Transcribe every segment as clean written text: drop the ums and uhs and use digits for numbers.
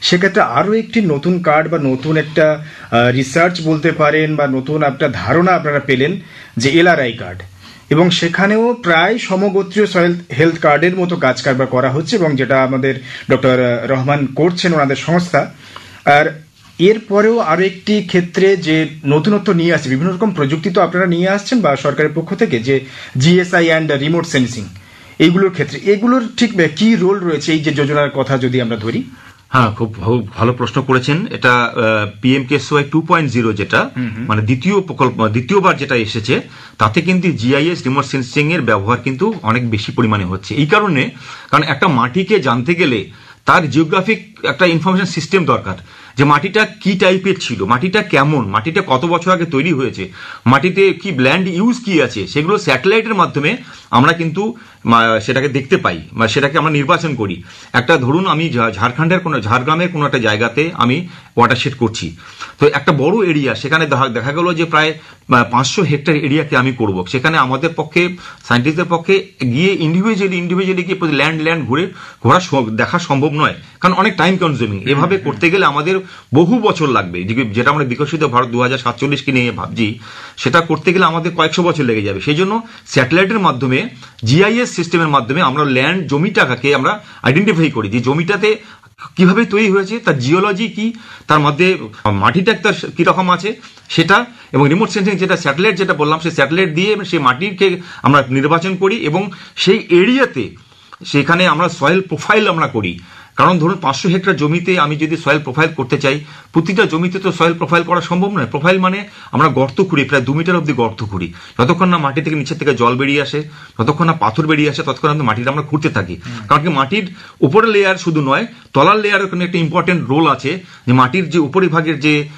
সেক্ষেত্রে আরও একটি নতুন কার্ড বা নতুন একটা রিসার্চ বলতে পারেন বা নতুন একটা ধারণা আপনারা পেলেন যে এলআরআই কার্ড, এবং সেখানেও প্রায় সমগোত্রীয় সয়েল হেলথ কার্ডের মতো কাজ কারবার করা হচ্ছে, এবং যেটা আমাদের ডক্টর রহমান করছেন ওনাদের সংস্থা। আর এরপরেও আরও একটি ক্ষেত্রে যে নতুনত্ব নিয়ে আসছে, বিভিন্ন রকম প্রযুক্তি তো আপনারা নিয়ে আসছেন বা সরকারের পক্ষ থেকে, যে জিএসআই অ্যান্ড রিমোট সেন্সিং, এইগুলোর ক্ষেত্রে এগুলোর ঠিক কি রোল রয়েছে এই যে যোজনার কথা যদি আমরা ধরি? হ্যাঁ, খুব ভালো প্রশ্ন করেছেন। এটা পিএমকেএসওয়াই 2.0 যেটা মানে দ্বিতীয় প্রকল্প, দ্বিতীয়বার যেটা এসেছে, তাতে কিন্তু জিআইএস রিমোট সেন্সিং এর ব্যবহার কিন্তু অনেক বেশি পরিমাণে হচ্ছে। এই কারণ একটা মাটিকে জানতে গেলে তার জিওগ্রাফিক একটা ইনফরমেশন সিস্টেম দরকার, যে মাটিটা কি টাইপের ছিল, মাটিটা কেমন, মাটিটা কত বছর আগে তৈরি হয়েছে, মাটিতে কি ল্যান্ড ইউজ কি আছে, সেগুলো স্যাটেলাইটের মাধ্যমে আমরা কিন্তু সেটাকে দেখতে পাই বা সেটাকে আমরা নির্বাচন করি। একটা ধরুন আমি ঝাড়গ্রামের কোনো একটা জায়গাতে আমি ওয়াটারশেড করছি, তো একটা বড় এরিয়া, সেখানে দেখা গেল যে প্রায় 500 হেক্টর এরিয়াকে আমি করব। সেখানে আমাদের পক্ষে, সায়েন্টিস্টদের পক্ষে গিয়ে ইন্ডিভিজুয়ালি গিয়ে ল্যান্ড ঘোরা দেখা সম্ভব নয়, কারণ অনেক টাইম কনজিউমিং। এভাবে করতে গেলে আমাদের বহু বছর লাগবে। যেটা আমরা বিকশিত ভারত 2047কে নিয়ে ভাবছি, সেটা করতে গেলে আমাদের কয়েকশো বছর লেগে যাবে। সেই জন্য স্যাটেলাইটের মাধ্যমে, জিআইএস সিস্টেমের মাধ্যমে আমরা জমিটাকে আমরা আইডেন্টিফাই করি, যে জমিটাতে কিভাবে তৈরি হয়েছে, তার জিওলজি কি, তার মধ্যে মাটিটা তার কিরকম আছে সেটা, এবং রিমোট সেন্সিং যেটা স্যাটেলাইট যেটা বললাম, সেই স্যাটেলাইট দিয়ে সেই মাটিকে আমরা নির্বাচন করি, এবং সেই এরিয়াতে সেখানে আমরা সয়েল প্রোফাইল আমরা করি। কারণ ধরুন 500 হেক্টর জমিতে আমি যদি সয়েল প্রোফাইল করতে চাই, প্রতিটা জমিতে তো সয়েল প্রোফাইল করা সম্ভব নয়। প্রোফাইল মানে আমরা গর্ত খুঁড়ি, প্রায় 2 মিটার অব্দি গর্ত খুঁড়ি, যতক্ষণ না মাটি থেকে নিচের থেকে জল বেরিয়ে আসে, যতক্ষণ না পাথর বেরিয়ে আসে, ততক্ষণ আমরা মাটিটা আমরা খুঁড়তে থাকি। কারণ কি মাটির উপরের লেয়ার শুধু নয়, তলার লেয়ারের কোনো একটা ইম্পর্টেন্ট রোল আছে, যে মাটির যে উপরিভাগের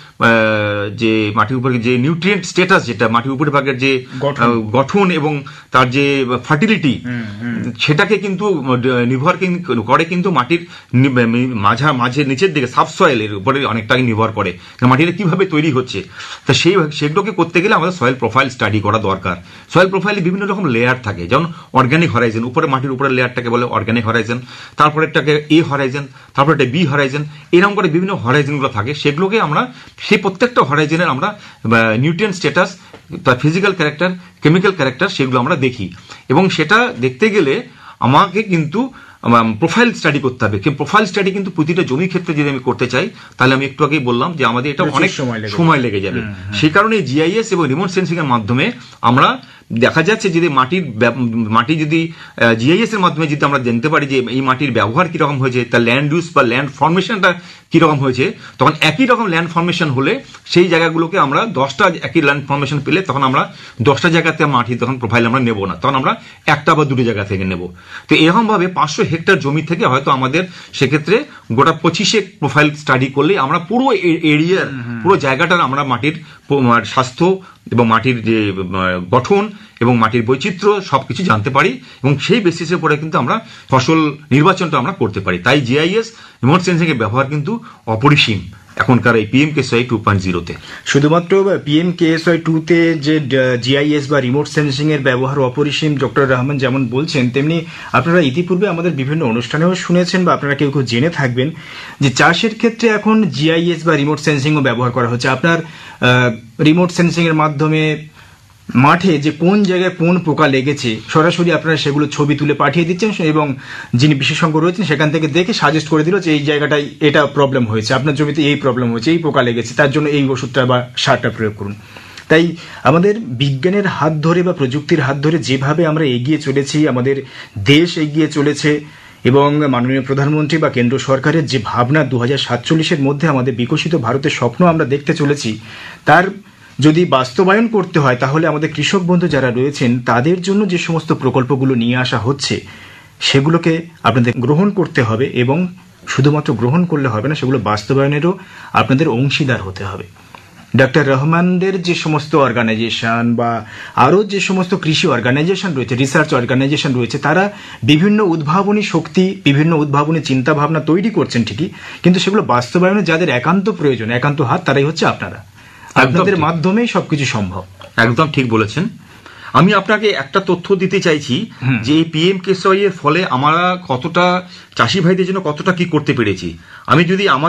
যে মাটির উপরে যে নিউট্রিয়েন্ট স্ট্যাটাস, যেটা মাটির উপরিভাগের যে গঠন এবং তার যে ফার্টিলিটি, সেটাকে কিন্তু নির্ভর করে কিন্তু মাটির মাঝে নিচের দিকে সাবসয়েলের উপরে অনেকটাই নির্ভর করে মাটিটা কিভাবে তৈরি হচ্ছে। তা সেগুলোকে করতে গেলে আমাদের সয়েল প্রোফাইল স্টাডি করা দরকার। সয়েল প্রোফাইলে বিভিন্ন রকম লেয়ার থাকে, যেমন অর্গানিক হরাইজেন, উপরে মাটির উপরে লেয়ারটাকে বলে অর্গানিক হরাইজেন, তারপরে একটাকে এ হরাইজেন, তারপরে একটা বি হরাইজেন, এরকম করে বিভিন্ন হরাইজেনগুলো থাকে। সেগুলোকে আমরা সেই প্রত্যেকটা হরাইজেনের আমরা নিউট্রিয়েন্ট স্ট্যাটাস, তার ফিজিক্যাল ক্যারেক্টার, কেমিক্যাল ক্যারেক্টার, সেগুলো আমরা দেখি। এবং সেটা দেখতে গেলে আমাকে কিন্তু প্রোফাইল স্টাডি করতে হবে। প্রোফাইল স্টাডি কিন্তু প্রতিটা জমির ক্ষেত্রে যদি আমি করতে চাই, তাহলে আমি একটু আগেই বললাম যে আমাদের এটা অনেক সময় লেগে যাবে। সেই কারণে জিআইএস এবং রিমোট সেন্সিং এর মাধ্যমে আমরা দেখা যাচ্ছে যদি মাটি যদি জিআইএস এর মাধ্যমে যদি আমরা জানতে পারি যে এই মাটির ব্যবহার কিরকম হয়েছে, তার ল্যান্ড ইউজ বা ল্যান্ড ফর্মেশনটা কিরকম হয়েছে, তখন একই রকম ল্যান্ড ফর্মেশন হলে সেই জায়গাগুলোকে আমরা 10টা একই ল্যান্ড ফর্মেশন পেলে তখন আমরা 10টা জায়গাতে মাটি তখন প্রোফাইল আমরা নেব না, তখন আমরা একটা বা দুটো জায়গা থেকে নেব। তো এরকম ভাবে 500 হেক্টর জমি থেকে হয়তো আমাদের সেক্ষেত্রে গোটা 25 প্রোফাইল স্টাডি করলে আমরা পুরো এরিয়ার পুরো জায়গাটার আমরা মাটির স্বাস্থ্য এবং মাটির যে গঠন এবং মাটির বৈচিত্র্য সবকিছু জানতে পারি, এবং সেই বেসিসের উপরে কিন্তু আমরা ফসল নির্বাচনটা আমরা করতে পারি। তাই জিআইএস রিমোট সেন্সিং এর ব্যবহার কিন্তু অপরিসীম এখনকার এই পিএমকেএসওয়াই 2.0-তে। শুধুমাত্র পিএমকেএসওয়াই 2-তে যে জিআইএস বা রিমোট সেন্সিং এর ব্যবহার অপরিসীম, ডক্টর রহমান যেমন বলছেন, তেমনি আপনারা ইতিপূর্বে আমাদের বিভিন্ন অনুষ্ঠানেও শুনেছেন বা আপনারা কেউ জেনে থাকবেন যে চাষের ক্ষেত্রে এখন জিআইএস বা রিমোট সেন্সিংও ব্যবহার করা হচ্ছে। আপনার রিমোট সেন্সিং এর মাধ্যমে মাঠে যে কোন জায়গায় কোন পোকা লেগেছে সরাসরি আপনারা সেগুলো ছবি তুলে পাঠিয়ে দিচ্ছেন, এবং যিনি বিশেষজ্ঞ রয়েছেন সেখান থেকে দেখে সাজেস্ট করে দিল যে এই জায়গাটায় এটা প্রবলেম হয়েছে, আপনার জমিতে এই প্রবলেম হয়েছে, এই পোকা লেগেছে, তার জন্য এই ওষুধটা বা সারটা প্রয়োগ করুন। তাই আমাদের বিজ্ঞানের হাত ধরে বা প্রযুক্তির হাত ধরে যেভাবে আমরা এগিয়ে চলেছি, আমাদের দেশ এগিয়ে চলেছে, এবং মাননীয় প্রধানমন্ত্রী বা কেন্দ্র সরকারের যে ভাবনা 2047-এর মধ্যে আমাদের বিকশিত ভারতের স্বপ্ন আমরা দেখতে চলেছি, তার যদি বাস্তবায়ন করতে হয় তাহলে আমাদের কৃষক বন্ধু যারা রয়েছেন তাদের জন্য যে সমস্ত প্রকল্পগুলো নিয়ে আসা হচ্ছে সেগুলোকে আপনাদের গ্রহণ করতে হবে, এবং শুধুমাত্র গ্রহণ করলে হবে না, সেগুলো বাস্তবায়নেরও আপনাদের অংশীদার হতে হবে। ডক্টর রহমানদের যে সমস্ত অর্গানাইজেশন বা আরও যে সমস্ত কৃষি অর্গানাইজেশন রয়েছে, রিসার্চ অর্গানাইজেশন রয়েছে, তারা বিভিন্ন উদ্ভাবনী শক্তি, বিভিন্ন উদ্ভাবনী চিন্তাভাবনা তৈরি করছেন ঠিকই, কিন্তু সেগুলো বাস্তবায়নে যাদের একান্ত প্রয়োজন, একান্ত হাত, তারাই হচ্ছে আপনারা। আপনাদের মাধ্যমেই সবকিছু সম্ভব। একদম ঠিক বলেছেন। আমি আপনাকে একটা তথ্য দিতে চাইছি যে এই পিএমকেএসওয়াই এর ফলে আমরা কতটা চাষি ভাইদের জন্য কতটা কি করতে পেরেছি। আমি যদি